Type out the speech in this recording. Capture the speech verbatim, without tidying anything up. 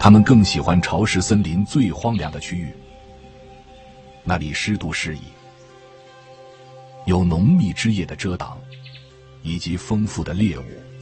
它们更喜欢潮湿森林最荒凉的区域，那里湿度适宜，有浓密枝叶的遮挡，以及丰富的猎物。